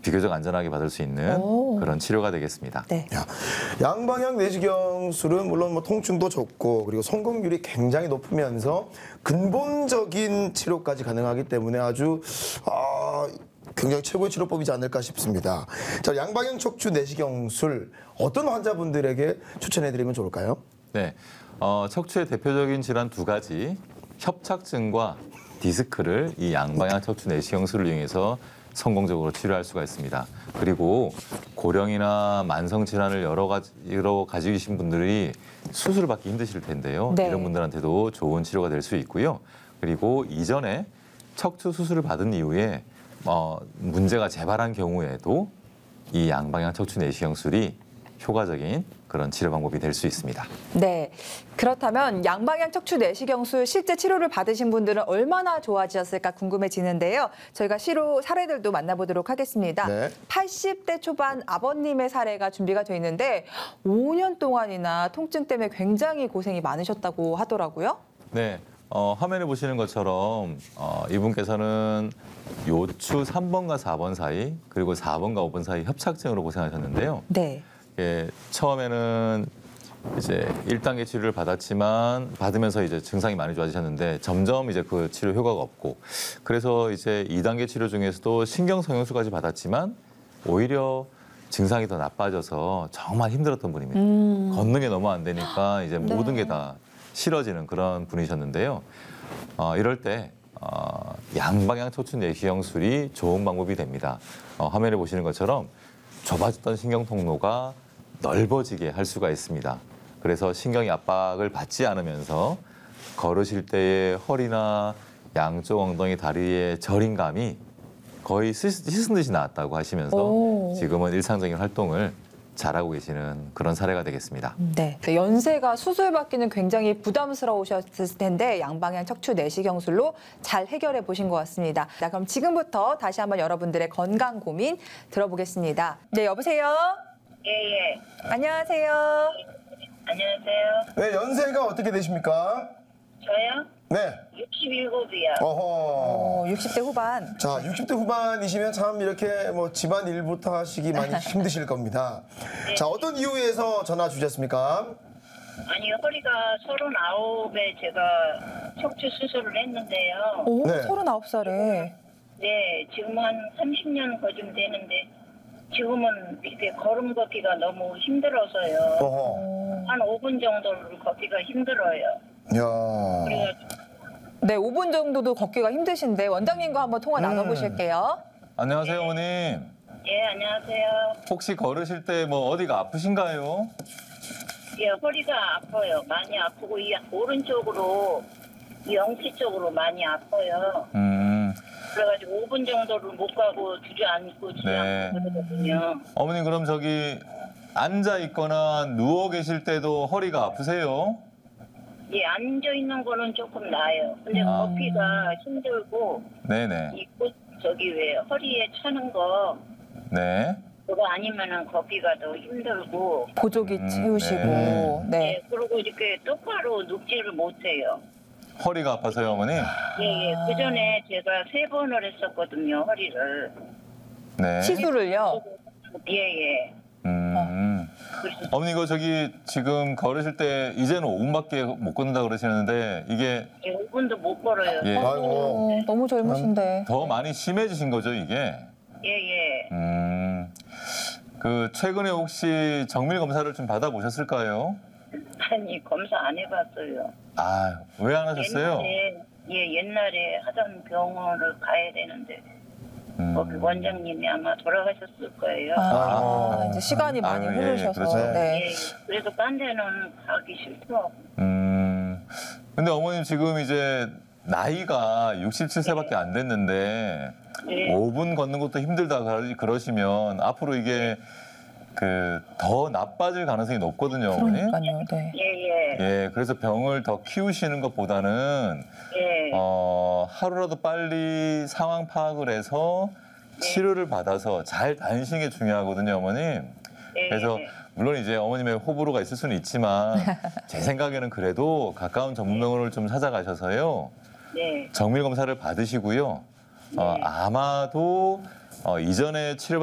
비교적 안전하게 받을 수 있는 그런 치료가 되겠습니다. 네. 양방향 내시경술은 물론 뭐 통증도 적고 그리고 성공률이 굉장히 높으면서 근본적인 치료까지 가능하기 때문에 아주 굉장히 최고의 치료법이지 않을까 싶습니다. 자, 양방향 척추 내시경술 어떤 환자분들에게 추천해드리면 좋을까요? 네, 척추의 대표적인 질환 두 가지, 협착증과 디스크를 이 양방향 척추 내시경술을 이용해서 성공적으로 치료할 수가 있습니다. 그리고 고령이나 만성 질환을 여러 가지로 가지고 계신 분들이 수술을 받기 힘드실 텐데요. 네. 이런 분들한테도 좋은 치료가 될 수 있고요. 그리고 이전에 척추 수술을 받은 이후에 문제가 재발한 경우에도 이 양방향 척추 내시경술이 효과적인 그런 치료 방법이 될 수 있습니다. 네. 그렇다면 양방향 척추 내시경술 실제 치료를 받으신 분들은 얼마나 좋아지셨을까 궁금해지는데요. 저희가 시로 사례들도 만나보도록 하겠습니다. 네. 80대 초반 아버님의 사례가 준비가 돼 있는데 5년 동안이나 통증 때문에 굉장히 고생이 많으셨다고 하더라고요. 네. 화면에 보시는 것처럼 이분께서는 요추 3번과 4번 사이 그리고 4번과 5번 사이 협착증으로 고생하셨는데요. 네. 처음에는 이제 1단계 치료를 받으면서 이제 증상이 많이 좋아지셨는데 점점 이제 그 치료 효과가 없고 그래서 이제 2단계 치료 중에서도 신경성형술까지 받았지만 오히려 증상이 더 나빠져서 정말 힘들었던 분입니다. 걷는 게 너무 안 되니까 이제 모든 게 다 싫어지는 그런 분이셨는데요. 이럴 때 양방향 척추 내시경술이 좋은 방법이 됩니다. 화면에 보시는 것처럼 좁아졌던 신경 통로가 넓어지게 할 수가 있습니다. 그래서 신경이 압박을 받지 않으면서 걸으실 때의 허리나 양쪽 엉덩이, 다리의 저림감이 거의 씻은 듯이 나았다고 하시면서 지금은 일상적인 활동을 잘하고 계시는 그런 사례가 되겠습니다. 네. 연세가 수술 받기는 굉장히 부담스러우셨을 텐데 양방향 척추 내시경술로 잘 해결해 보신 것 같습니다. 자, 그럼 지금부터 다시 한번 여러분들의 건강 고민 들어보겠습니다. 네, 여보세요? 예. 안녕하세요. 안녕하세요. 네, 연세가 어떻게 되십니까? 저요? 네. 67이요. 어허. 60대 후반. 자, 60대 후반이시면 참 이렇게 뭐 집안 일부터 하시기 많이 힘드실 겁니다. 자, 어떤 이유에서 전화 주셨습니까? 아니, 허리가 39에 제가 척추 수술을 했는데요. 오, 네. 39살에. 네, 지금 한 30년 거쯤 되는데 지금은 이렇게 걸음 걷기가 너무 힘들어서요. 어허. 한 5분 정도를 걷기가 힘들어요. 야. 그래가지고 네, 5분 정도도 걷기가 힘드신데 원장님과 한번 통화 나눠보실게요. 안녕하세요, 어머님. 예, 안녕하세요. 혹시 걸으실 때 뭐 어디가 아프신가요? 예, 허리가 아파요. 많이 아프고 이 오른쪽으로 이 영치 쪽으로 많이 아파요. 그래가지고 5분 정도를 못 가고 주저앉고 네. 그러거든요. 어머님 그럼 저기 앉아 있거나 누워 계실 때도 허리가 아프세요? 예, 앉아 있는 거는 조금 나아요. 근데 걷기가 힘들고 네네. 이 저기 왜 허리에 차는 거 네. 그거 아니면은 걷기가 더 힘들고. 보조기 채우시고. 네. 네. 예, 그리고 이렇게 똑바로 눕지를 못해요. 허리가 아파서요, 어머님? 예. 그 전에 제가 3번을 했었거든요, 허리를. 네. 시술을요? 예. 그래서 어머니 이거 저기 지금 걸으실 때 이제는 5분밖에 못 걷는다 그러시는데 이게 5분도 못 걸어요. 예. 아이고. 너무 젊으신데. 더 많이 심해지신 거죠, 이게? 예. 그 최근에 혹시 정밀 검사를 좀 받아보셨을까요? 아니, 검사 안 해봤어요. 아, 왜 안 하셨어요? 옛날에 하던 병원을 가야 되는데 거기 원장님이 아마 돌아가셨을 거예요. 이제 시간이 많이 아유, 예, 흐르셔서. 그렇죠. 네. 예, 그래서 딴 데는 가기 싫더라고. 근데 어머님 지금 이제 나이가 67세밖에 안 됐는데 네. 5분 걷는 것도 힘들다 그러시면 앞으로 이게 그 더 나빠질 가능성이 높거든요, 어머니. 그러니까요. 네. 예, 그래서 병을 더 키우시는 것보다는 예. 하루라도 빨리 상황 파악을 해서 치료를 받아서 잘 다니시는 게 중요하거든요, 어머님. 그래서 물론 이제 어머님의 호불호가 있을 수는 있지만 제 생각에는 그래도 가까운 전문병원을 좀 찾아가셔서요. 네. 정밀 검사를 받으시고요. 아마도 이전에 치료